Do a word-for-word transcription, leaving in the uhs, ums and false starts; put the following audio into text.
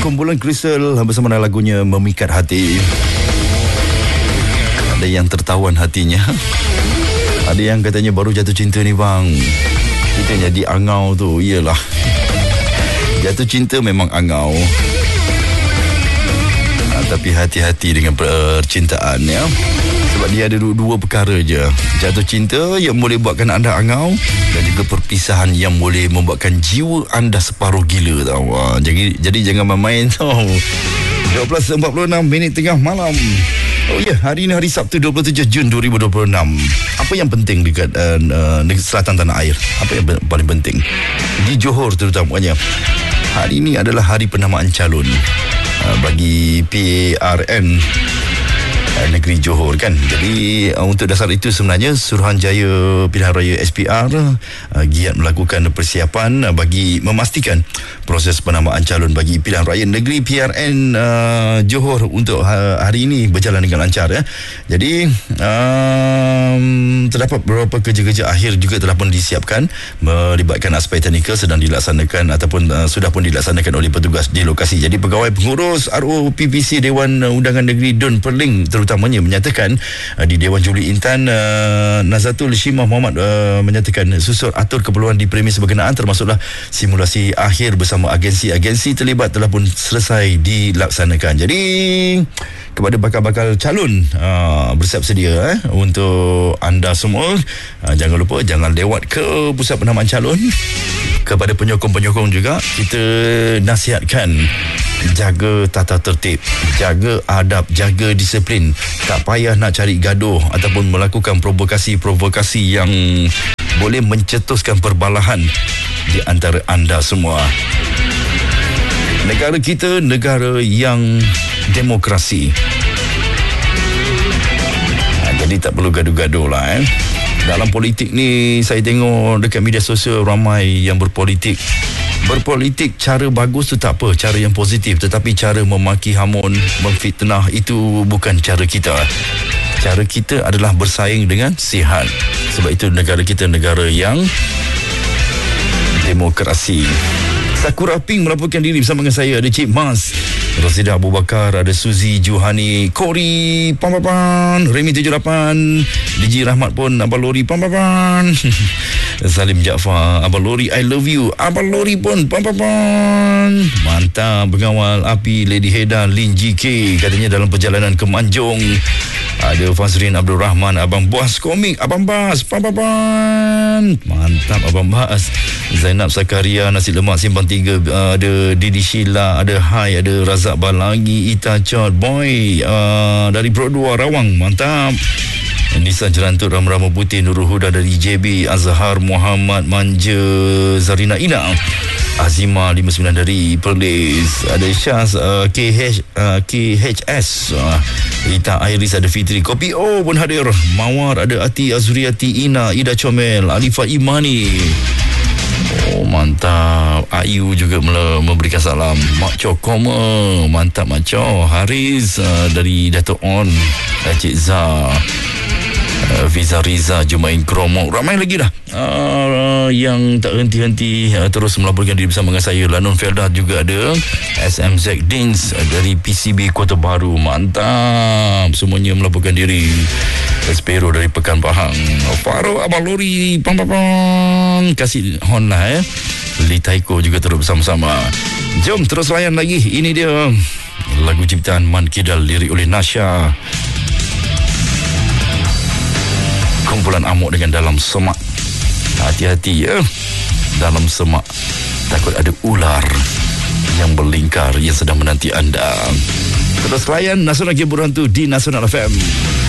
kumpulan Crystal bersama dengan lagunya Memikat Hati. Ada yang tertawan hatinya, ada yang katanya baru jatuh cinta ni bang, kita jadi angau tu. Iyalah, jatuh cinta memang angau, ha, tapi hati-hati dengan percintaan ya. Sebab dia ada dua, dua perkara je. Jatuh cinta yang boleh buatkan anda angau, dan juga perpisahan yang boleh membuatkan jiwa anda separuh gila tau. Wah, jadi, jadi jangan main-main tau. dua belas empat puluh enam minit tengah malam. Oh ya, yeah, hari ini hari Sabtu dua puluh tujuh Jun dua ribu dua puluh enam. Apa yang penting dekat uh, uh, selatan tanah air? Apa yang paling penting? Di Johor terutamanya, hari ini adalah hari penamaan calon uh, bagi P R N negeri Johor kan. Jadi uh, untuk dasar itu sebenarnya Suruhanjaya Pilihan Raya S P R uh, giat melakukan persiapan uh, bagi memastikan proses penamaan calon bagi pilihan raya negeri P R N uh, Johor untuk uh, hari ini berjalan dengan lancar ya. Jadi um, terdapat beberapa kerja-kerja akhir juga telah pun disiapkan, melibatkan aspek teknikal sedang dilaksanakan ataupun uh, sudah pun dilaksanakan oleh petugas di lokasi. Jadi pegawai pengurus R O P P C Dewan Undangan Negeri Dun Perling terutamanya menyatakan uh, di Dewan Juli Intan, uh, Nazatul Shimah Muhammad uh, menyatakan susun atur keperluan di premis berkenaan termasuklah simulasi akhir bersama agensi-agensi terlibat telah pun selesai dilaksanakan. Jadi kepada bakal-bakal calon, uh, bersiap sedia eh, untuk anda semua, uh, jangan lupa jangan lewat ke pusat penamaan calon. Kepada penyokong-penyokong juga kita nasihatkan jaga tata tertib, jaga adab, jaga disiplin. Tak payah nak cari gaduh ataupun melakukan provokasi-provokasi yang boleh mencetuskan perbalahan di antara anda semua. Negara kita negara yang demokrasi, ha, jadi tak perlu gaduh-gaduh lah eh. Dalam politik ni saya tengok dekat media sosial ramai yang berpolitik. Berpolitik cara bagus tu tak apa, cara yang positif, tetapi cara memaki hamun, memfitnah itu bukan cara kita. Cara kita adalah bersaing dengan sihat. Sebab itu negara kita negara yang demokrasi. Sakura Pink melaporkan diri bersama dengan saya. Ada Cik Mas, Rosida Abu Bakar, ada Suzy Juhani, Kori Pampapan, Remy tujuh lapan, D J Rahmat pun, Abang Lori Pampapan, Salim Jaafar, Abang Lori I love you, Abang Lori pun Pampapan. Mantap. Pengawal api Lady Heda Lin G K katanya dalam perjalanan ke Manjung. Ada Fazrin Abdul Rahman, Abang Bas Komik, Abang Bas Pampapan. Mantap Abang Bas. Zainab Sakaria Nasi Lemak Simpang tiga, uh, ada Didi Sheila, ada Hai, ada Razak Balangi, Ita Chot Boy uh, dari Brok dua Rawang. Mantap. Nisa Jerantut Rama-Rama Putih, Nurul Huda dari J B, Azhar Muhammad Manja, Zarina Ina, Azima lima puluh sembilan dari Perlis, ada Syaz uh, K H uh, K H S, uh, Rita Iris, ada Fitri Kopi O pun hadir, Mawar, ada Ati Azuriati Ina, Ida Comel, Alifah Imani. Oh mantap. Ayu juga memberikan salam. Mak Cokoma, mantap Mak Cok. Haris uh, dari Dato' On, Cik Zah, Uh, Fiza Riza, Jumain Kromok, ramai lagi dah uh, yang tak henti-henti uh, terus melaporkan diri bersama dengan saya. Lanun Felda juga ada, S M Z Dins uh, dari P C B Kota Baru. Mantap, semuanya melaporkan diri. Espero dari Pekan Pahang, Faro, Abang Lori Pam-pam-pam, kasih hon lah eh. Li Taiko juga terus bersama-sama. Jom terus layan lagi. Ini dia lagu ciptaan Man Kidal, lirik oleh Nasha. Kumpulan amok dengan Dalam Semak. Hati-hati ya, dalam semak takut ada ular yang berlingkar yang sedang menanti anda. Terus layan Nasional Hiburan tu di Nasional F M.